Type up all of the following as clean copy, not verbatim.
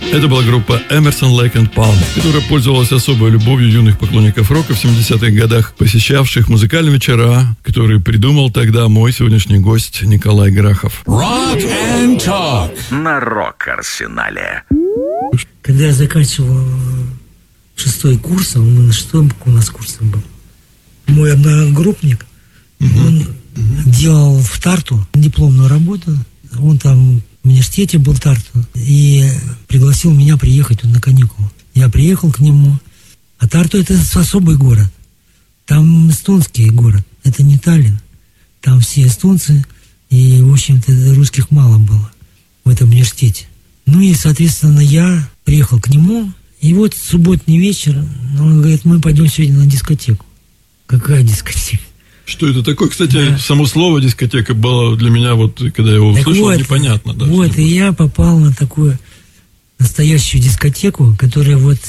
Это была группа Emerson, Lake and Palm, которая пользовалась особой любовью юных поклонников рока в 70-х годах, посещавших музыкальные вечера, которые придумал тогда мой сегодняшний гость Николай Грахов. Rock and Talk на Рок-Арсенале. Когда я заканчивал 6-й курс, он на 6-м у нас курсом был, мой одногруппник, он делал в Тарту дипломную работу, он там в университете был Тарту, и пригласил меня приехать на каникулы. Я приехал к нему, а Тарту — это особый город, там эстонский город, это не Таллин, там все эстонцы, и, в общем-то, русских мало было в этом университете. Ну и, соответственно, я приехал к нему, и вот субботний вечер, он говорит, мы пойдем сегодня на дискотеку. Какая дискотека? Что это такое? Кстати, само слово дискотека было для меня, вот когда я его услышал, вот, непонятно. Да, вот, и я попал на такую настоящую дискотеку, которая вот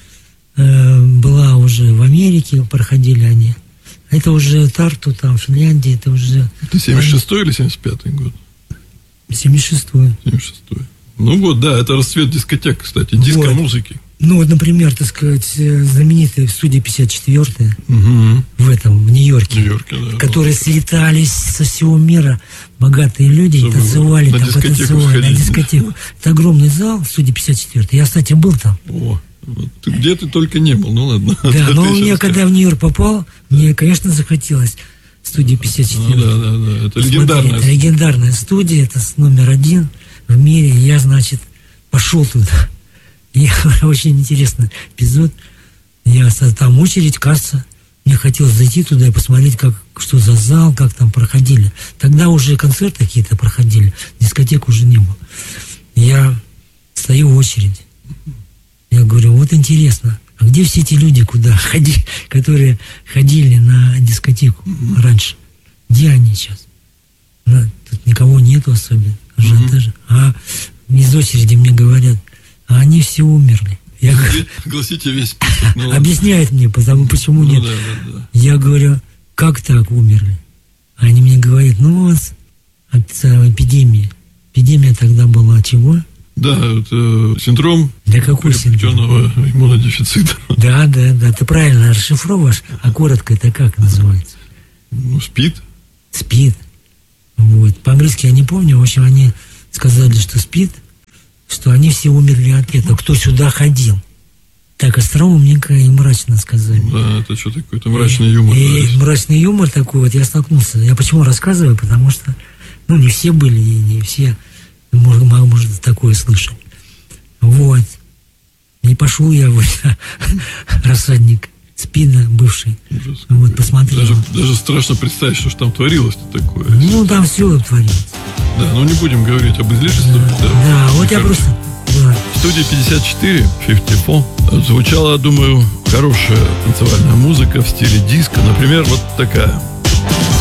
была уже в Америке, проходили они. Это уже Тарту, там, Финляндия, это уже... Это 76-й или 75-й год? 76-й. 76-й. Ну вот, да, это расцвет дискотек, кстати, диско-музыки. Ну, вот, например, так сказать, знаменитая студия 54-я в Нью-Йорке, да, которые слетались со всего мира, богатые люди, чтобы танцевали, на там потанцевали на дискотеку. Это огромный зал, студия 54-я. Я, кстати, был там. О, где ты только не был, ну ладно. Да, но мне, когда в Нью-Йорк попал, мне, конечно, захотелось студию 54. Да, это легендарная. Это легендарная студия, это номер 1 в мире. Я, значит, пошел туда. И очень интересный эпизод. Я там очередь, касса. Мне хотелось зайти туда и посмотреть, что за зал, как там проходили. Тогда уже концерты какие-то проходили, дискотек уже не было. Я стою в очереди. Я говорю, вот интересно, а где все эти люди, которые ходили на дискотеку раньше? Где они сейчас? Тут никого нету особенно. А из очереди мне говорят, а они все умерли. Я говорю, огласите весь список. Объясняет мне, почему нет. Да. Я говорю, как так умерли? Они мне говорят, от эпидемии. Эпидемия тогда была чего? Да, это синдром приобретенного иммунодефицита. Да, ты правильно расшифровываешь, а коротко это как называется? СПИД. СПИД. Вот. По-английски я не помню, в общем, они сказали, что СПИД, что они все умерли от этого, кто сюда ходил. Так остроумненько и мрачно сказали. Да, это что такое? Это мрачный юмор. И мрачный юмор такой, вот я столкнулся. Я почему рассказываю? Потому что, не все были, и не все, может, такое слышать. Вот. И пошел я в рассадник СПИДа бывший. Ужас. Вот, посмотрел. Даже страшно представить, что ж там творилось-то такое. Там все творилось. Да, но не будем говорить об излишествах. Да, вот я просто... Да. В студии 54 звучала, думаю, хорошая танцевальная музыка в стиле диско. Например, вот такая.